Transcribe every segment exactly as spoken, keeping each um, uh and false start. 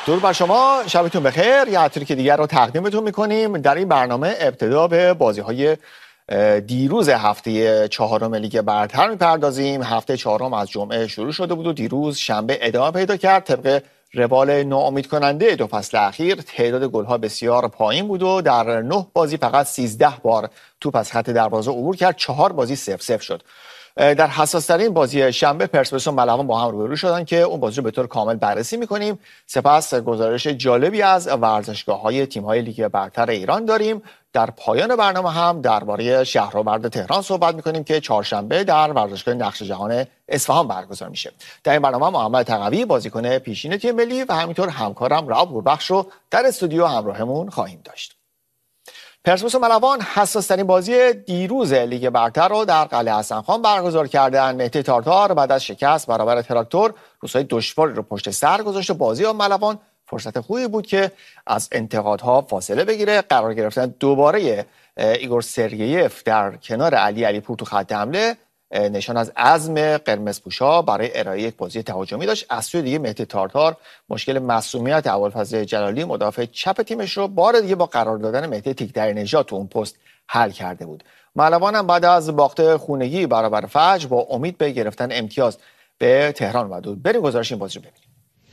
درود بر شما، شبتون بخیر. یه عطری که دیگر رو تقدیمتون میکنیم. در این برنامه ابتدا به بازی‌های دیروز هفته چهارم لیگ برتر میپردازیم. هفته چهارم از جمعه شروع شده بود و دیروز شنبه ادامه پیدا کرد. طبق روال ناامید کننده دو فصل اخیر تعداد گل‌ها بسیار پایین بود و در نه بازی فقط سیزده بار توپ از خط دروازه عبور کرد. چهار بازی صفر صفر شد. در حساس‌ترین بازی شنبه پرسپولیس و ملوان با هم روبرو شدن که اون بازی رو به طور کامل بررسی می‌کنیم. سپس گزارش جالبی از ورزشگاه‌های تیم‌های لیگ برتر ایران داریم. در پایان برنامه هم درباره شهرآورد تهران صحبت می‌کنیم که چهارشنبه در ورزشگاه نقش جهان اصفهان برگزار میشه. در این برنامه محمد تقوی بازیکن پیشین تیم ملی و همینطور همکارم رعب پوربخش رو در استودیو همراهمون خواهیم داشت. پرسپولیس و ملوان حساس‌ترین بازی دیروز لیگ برتر رو در قلعه حسن‌خان برگزار کردن. مهدی تارتار بعد از شکست برابر تراکتور روزهای دشواری رو پشت سر گذاشت. بازی با ملوان فرصت خوبی بود که از انتقادها فاصله بگیره. قرار گرفتن دوباره ایگور سرگییف در کنار علی علیپور تو خط حمله نشان از عزم قرمزپوشا برای ارائه یک بازی تهاجمی داشت. از سوی دیگه مهدی تارتار مشکل معصومیت ابوالفضل جلالی مدافع چپ تیمش رو بار دیگه با قرار دادن مهدی تیکدرنژاد تو اون پست حل کرده بود. ملوان هم بعد از باخت خونگی برابر فجر با امید به گرفتن امتیاز به تهران اومد. بریم گزارش این بازی رو ببینیم.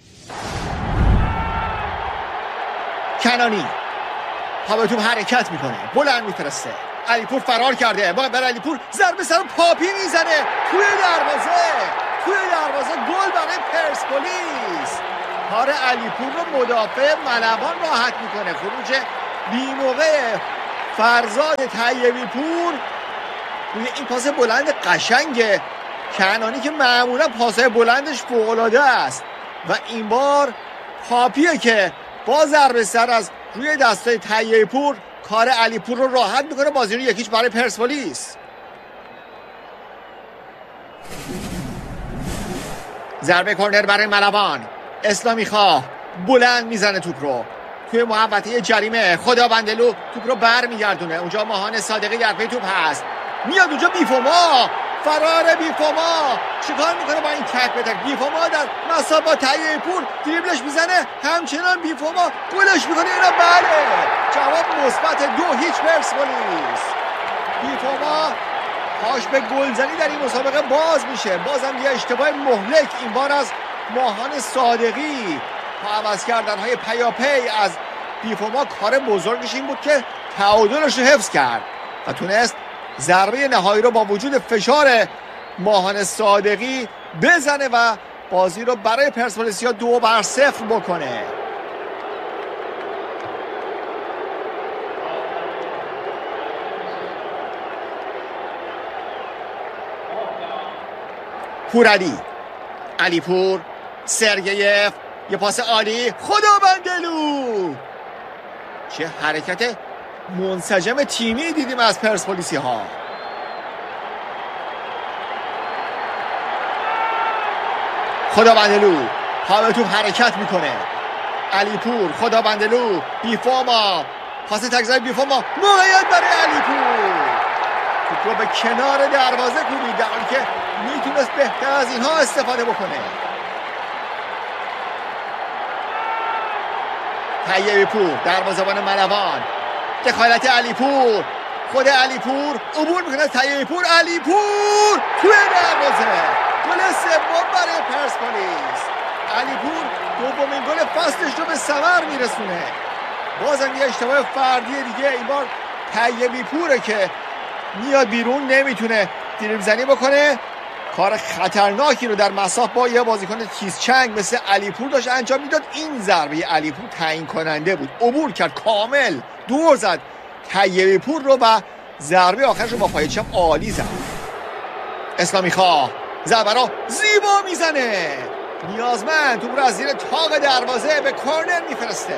کنانی پا توپ حرکت میکنه، بلند میفرسته. علیپور فرار کرده، با بر علیپور ضربه سر پاپی میزنه توی دروازه، توی دروازه گل برای پرسپولیس. کار علیپور رو مدافع ملوان راحت میکنه. خروج بی موقع فرزاد طیبی پور روی این پاس بلند قشنگ کنانی که معمولا پاسای بلندش فوق‌العاده است و این بار پاپیه که با ضربه سر از روی دستای طیبی پور کار علیپور رو راحت میکنه. بازی رو یکیش برای پرسپولیس. ضربه کورنر برای ملوان. اسلامی خواه بلند میزنه توپ رو توی محوطه جریمه. خدابندلو توپ رو بر میگردونه. اونجا ماهان صادقی در پی توپ هست، میاد اونجا بیفوما، فرار بیفوما چیکار میکنه با این تک به تک. بیفوما در مسافت با طیبی پور دریبلش میزنه، همچنان بیفوما گلش میکنه. اینا بله جواب مثبت دو هیچ پرسپولیس. بیفوما پاش به گلزنی در این مسابقه باز میشه. بازم یه اشتباه مهلک این بار از ماهان صادقی. با عوض کردن های پیاپی از بیفوما کار بزرگش این بود که تعادلش رو حفظ کرد و تونست ضربه نهایی رو با وجود فشار ماهان صادقی بزنه و بازی رو برای پرسپولیسیا دو بر صفر بکنه. پورعلی، علیپور، سرگییف، یه پاس عالی، خدابندلو. چه حرکت منسجم تیمی دیدیم از پرسپولیسی ها. خدابندلو پا به توپ حرکت میکنه. علیپور، خدابندلو، بیفوما، پاس تکزای بیفوما، موقعیت برای علیپور. توپ رو به کنار دروازه کوبید در حالی که میتونست بهتر از اینها استفاده بکنه. طیبی پور دروازه‌بان ملوان، دخالت علیپور، خود علیپور عبور میکنه. طیبی پور، علیپور توی دروازه، گل سوم برای پرسپولیس. علیپور دومین گل فصلش رو به ثمر میرسونه. بازم یه اشتباه فردی دیگه، این بار طیبی پوره که میاد بیرون، نمیتونه دریبل زنی بکنه. کار خطرناکی رو در مساف با یه بازیکن تیزچنگ مثل علیپور داشت انجام میداد. این ضربه علیپور تعیین کننده بود، عبور کرد، کامل دور زد طیبی پور رو و ضربه آخرش رو با پای چپ عالی زد. اسلامی خواه ضربه رو زیبا میزنه. نیازمند توپ رو از زیر تاق دروازه به کورنر میفرسته.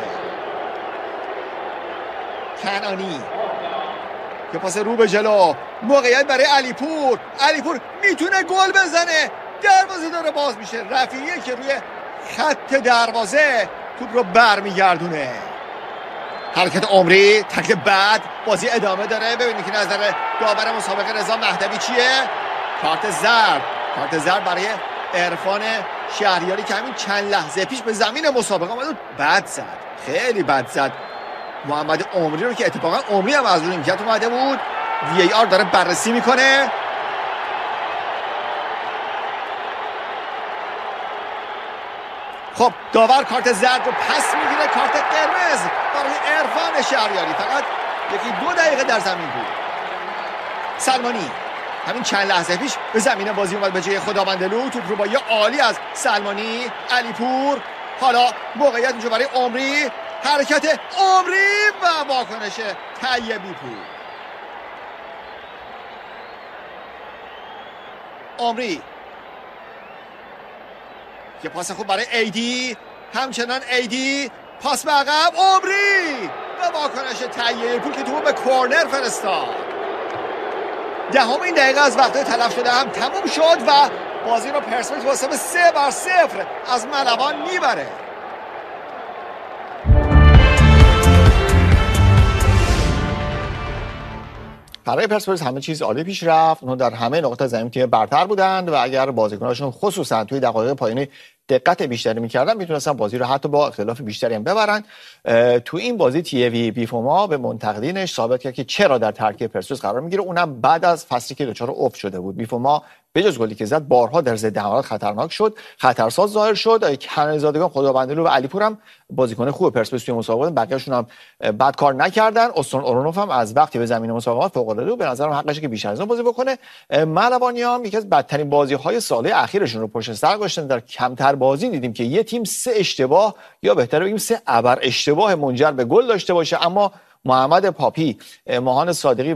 کنانی که پاس رو به جلو، موقعیت برای علیپور. علیپور میتونه گل بزنه، دروازه داره باز میشه. رفیعی که روی خط دروازه توپ رو برمیگردونه. حرکت عمری، تکل بعد، بازی ادامه داره. ببینید که نظر داور مسابقه رضا مهدوی چیه. کارت زرد، کارت زرد برای عرفان شهریاری که همین چند لحظه پیش به زمین مسابقه اومد بد زد، خیلی بد زد محمد عمری رو که اتفاقا عمری هم از روی نیمکت اومده بود. وی ای آر داره بررسی میکنه. خب داور کارت زرد رو پس میگیره، کارت قرمز برای عرفان شهریاری. فقط یکی دو دقیقه در زمین بود. سلمانی همین چند لحظه پیش به زمین بازی اومد به جای خداوندلو. توپ رو با یه عالی از سلمانی. علیپور حالا موقعیت اینجا برای عمری، حرکت عمری و واکنش طیبی پور. عمری یه پاس خوب برای ایدی، همچنان ایدی پاس به عقب، عمری و واکنش طیبی پور که توپ به کورنر فرستاد. دهمین دقیقه از وقت تلف شده هم تموم شد و بازی رو پرسپولیس با حساب سه بر صفر از ملوان میبره. برای پرسپولیس همه چیز عالی پیش رفت. اونها در همه نقاط زمین تیم برتر بودند و اگر بازیکناشون خصوصا توی دقایق پایانی دقت بیشتری می‌کردن میتونستن بازی رو حتی با اختلاف بیشتری هم ببرن. تو این بازی تیوی بیفوما به منتقدینش ثابت کرد که چرا در ترکیب پرسپولیس قرار میگیره، اونم بعد از فصلی که دچار افت شده بود. بیفوما بجز گلی که زد بارها در ضد حملات خطرناک شد، خطرساز ظاهر شد. کنیزادگان، خداوندلو و علیپور هم بازیکن خوب پرسپولیس توی مسابقه، بقیه‌شون هم بد کار نکردن. استون اورونوف هم از وقتی به زمین مسابقات فوق‌العاده بود، به نظرم حقشه که بیشتر از اون بازی بکنه. ملوانیام یکی از بدترین بازی‌های سال اخیرشون رو پشت سر گذاشتن. در کمتر بازی دیدیم که یه تیم سه اشتباه یا بهتره بگیم سه ابر اشتباه منجر به گل داشته باشه، اما محمد پاپی، ماهان صادقی